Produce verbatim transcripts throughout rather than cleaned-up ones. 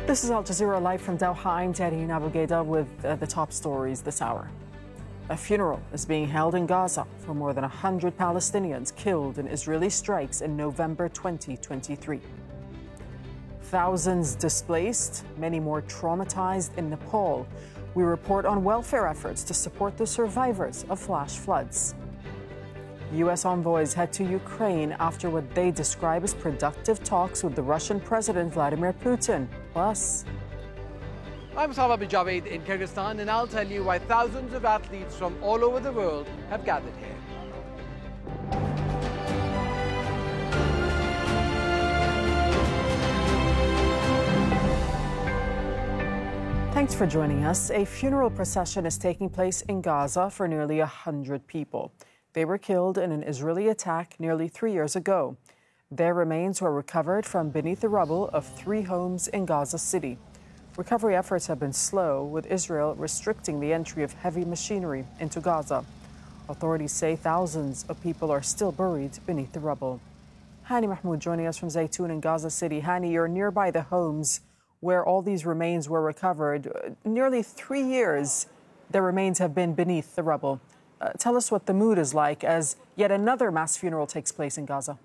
This is Al Jazeera Live from Doha. I'm Tadine Abu Gheda with uh, the top stories this hour. A funeral is being held in Gaza for more than one hundred Palestinians killed in Israeli strikes in November twenty twenty-three. Thousands displaced, many more traumatized in Nepal. We report on welfare efforts to support the survivors of flash floods. U S envoys head to Ukraine after what they describe as productive talks with the Russian President Vladimir Putin. Plus, I'm Saba Bijavid in Kyrgyzstan, and I'll tell you why thousands of athletes from all over the world have gathered here. Thanks for joining us. A funeral procession is taking place in Gaza for nearly one hundred people. They were killed in an Israeli attack nearly three years ago. Their remains were recovered from beneath the rubble of three homes in Gaza City. Recovery efforts have been slow, with Israel restricting the entry of heavy machinery into Gaza. Authorities say thousands of people are still buried beneath the rubble. Hani Mahmoud joining us from Zaytun in Gaza City. Hani, you're nearby the homes where all these remains were recovered. Nearly three years, their remains have been beneath the rubble. Uh, tell us what the mood is like as yet another mass funeral takes place in Gaza.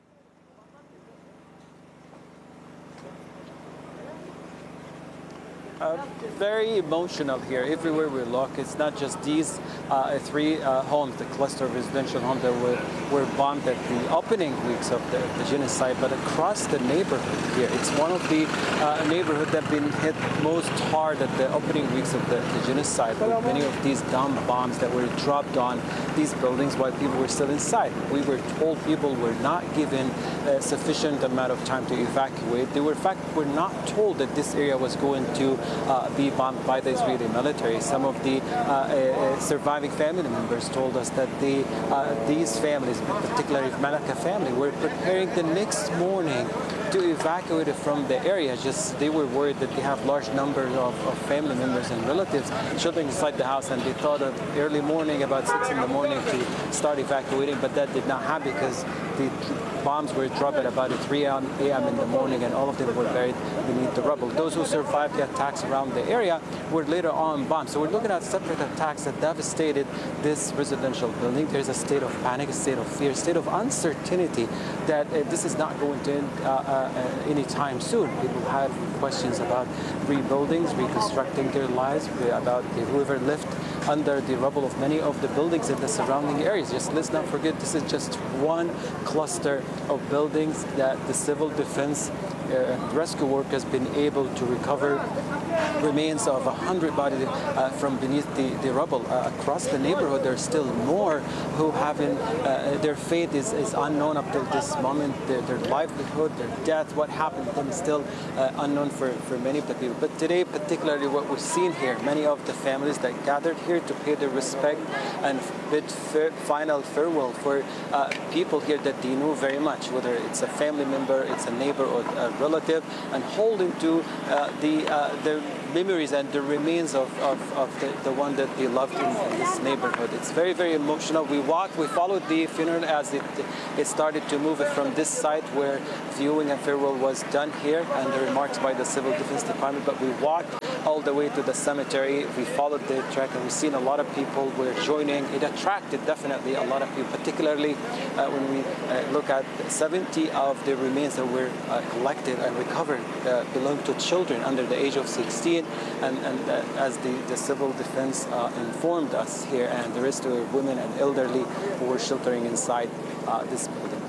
Uh, very emotional here. Everywhere we look, it's not just these uh, three uh, homes, the cluster of residential homes that were, were bombed at the opening weeks of the, the genocide, but across the neighborhood here. It's one of the uh, neighborhoods that have been hit most hard at the opening weeks of the, the genocide, with many of these dumb bombs that were dropped on these buildings while people were still inside. We were told people were not given a sufficient amount of time to evacuate. They were, in fact, were not told that this area was going to Uh, be bombed by the Israeli military. Some of the uh, uh, surviving family members told us that the, uh, these families, particularly Malaka family, were preparing the next morning to evacuate it from the area. Just they were worried that they have large numbers of, of family members and relatives, children inside the house, and they thought of early morning, about six in the morning, to start evacuating, but that did not happen because the bombs were dropped at about three a m in the morning, and all of them were buried beneath the rubble. Those who survived the attacks around the area were later on bombed. So we're looking at separate attacks that devastated this residential building. There's a state of panic, a state of fear, a state of uncertainty that uh, this is not going to end uh, uh, anytime soon. People have questions about rebuilding, reconstructing their lives, about the, whoever lived under the rubble of many of the buildings in the surrounding areas. Just let's not forget, this is just one cluster of buildings that the civil defense Uh, rescue work has been able to recover remains of one hundred bodies uh, from beneath the, the rubble. Uh, across the neighborhood, there are still more who haven't, uh, their fate is, is unknown up to this moment. Their, their livelihood, their death, what happened to them is still uh, unknown for, for many of the people. But today, particularly what we're seeing here, many of the families that gathered here to pay their respect and bid fa- final farewell for uh, people here that they know very much, whether it's a family member, it's a neighbor, or a relative, and holding to uh, the uh, the memories and the remains of, of, of the, the one that they loved in, in this neighborhood. It's very, very emotional. We walked, we followed the funeral as it it started to move it from this site where viewing and farewell was done here, and the remarks by the Civil Defense Department, but we walked all the way to the cemetery. We followed the track, and we've seen a lot of people were joining. It attracted definitely a lot of people, particularly uh, when we uh, look at seventy of the remains that were uh, collected and recovered uh, belong to children under the age of sixteen, and, and uh, as the, the civil defense uh, informed us here, and the rest were women and elderly who were sheltering inside uh, this building.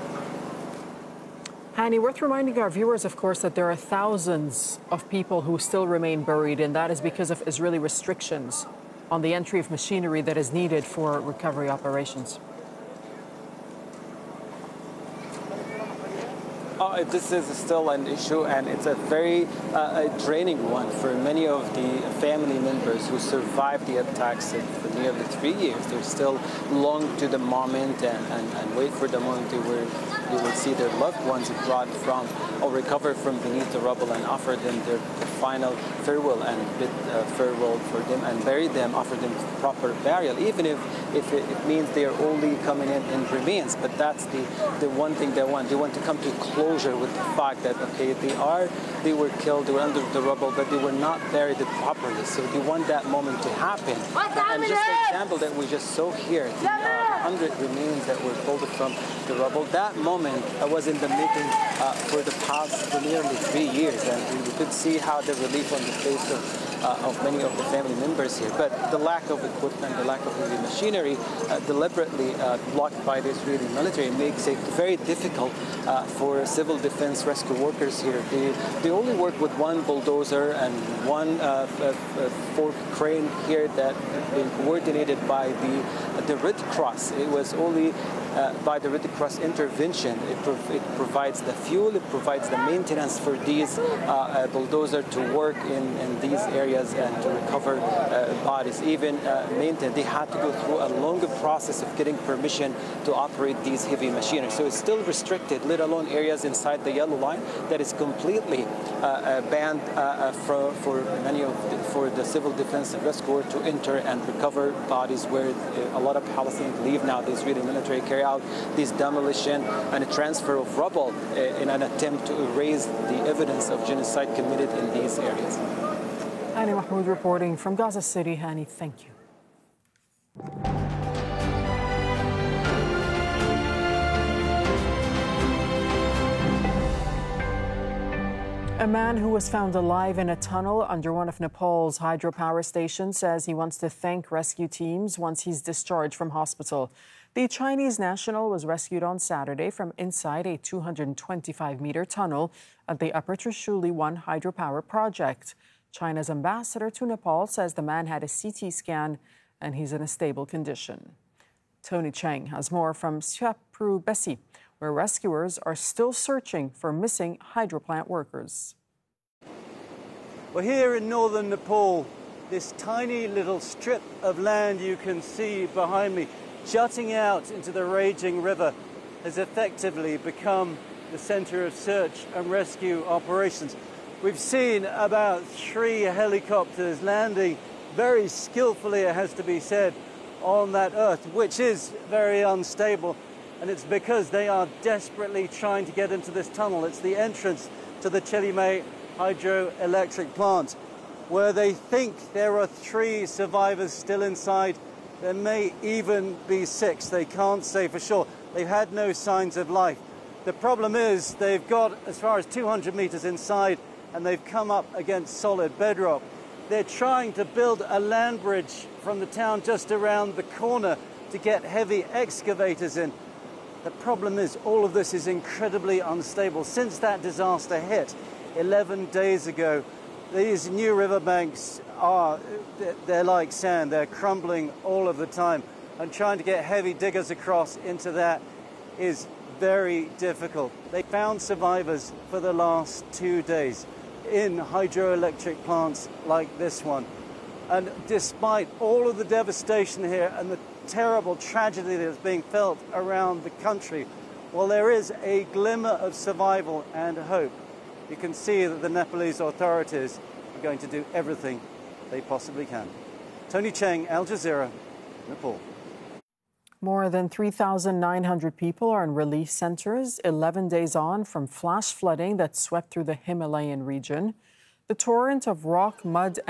Hani, worth reminding our viewers, of course, that there are thousands of people who still remain buried, and that is because of Israeli restrictions on the entry of machinery that is needed for recovery operations. Uh, this is still an issue, and it's a very uh, a draining one for many of the family members who survived the attacks for nearly three years. They still long to the moment and, and, and wait for the moment where they will see their loved ones brought from or recovered from beneath the rubble and offer them their, their final farewell and bid uh, farewell for them and bury them, offer them proper burial, even if, if it, it means they are only coming in in remains. But that's the, the one thing they want. They want to come to closure closure with the fact that, okay, they are, they were killed, they were under the rubble, but they were not buried properly. So they want that moment to happen. And just the example that we just saw here, the uh, one hundred remains that were pulled from the rubble, that moment uh, was in the making uh, for the past for nearly three years. And we could see how the relief on the face of Uh, of many of the family members here. But the lack of equipment, the lack of heavy machinery, uh, deliberately uh, blocked by the Israeli military, makes it very difficult uh, for civil defense rescue workers here. They, they only work with one bulldozer and one uh, fork crane here that been coordinated by the, the Red Cross. It was only Uh, by the Red Cross intervention. It, prov it provides the fuel, it provides the maintenance for these uh, uh, bulldozers to work in, in these areas and to recover uh, bodies. Even uh, maintain, they had to go through a longer process of getting permission to operate these heavy machinery. So it's still restricted, let alone areas inside the yellow line that is completely uh, uh, banned uh, uh, for, for many of the, for the civil defense and rescue to enter and recover bodies, where uh, a lot of Palestinians believe now the Israeli military carry out this demolition and a transfer of rubble uh, in an attempt to erase the evidence of genocide committed in these areas. Hani Mahmoud reporting from Gaza City. Hani, thank you. A man who was found alive in a tunnel under one of Nepal's hydropower stations says he wants to thank rescue teams once he's discharged from hospital. The Chinese national was rescued on Saturday from inside a two hundred twenty-five meter tunnel at the Upper Trishuli one hydropower project. China's ambassador to Nepal says the man had a C T scan and he's in a stable condition. Tony Cheng has more from Siapru Besi, where rescuers are still searching for missing hydroplant workers. We're here in northern Nepal, this tiny little strip of land you can see behind me, jutting out into the raging river, has effectively become the center of search and rescue operations. We've seen about three helicopters landing very skillfully, it has to be said, on that earth, which is very unstable. And it's because they are desperately trying to get into this tunnel. It's the entrance to the Chelime hydroelectric plant, where they think there are three survivors still inside. There may even be six. They can't say for sure. They've had no signs of life. The problem is they've got as far as two hundred meters inside, and they've come up against solid bedrock. They're trying to build a land bridge from the town just around the corner to get heavy excavators in. The problem is all of this is incredibly unstable. Since that disaster hit eleven days ago, these new riverbanks are, they're like sand. They're crumbling all of the time. And trying to get heavy diggers across into that is very difficult. They found survivors for the last two days in hydroelectric plants like this one. And despite all of the devastation here and the terrible tragedy that is being felt around the country, well, there is a glimmer of survival and hope. You can see that the Nepalese authorities are going to do everything they possibly can. Tony Cheng, Al Jazeera, Nepal. More than three thousand nine hundred people are in relief centers eleven days on from flash flooding that swept through the Himalayan region. The torrent of rock, mud,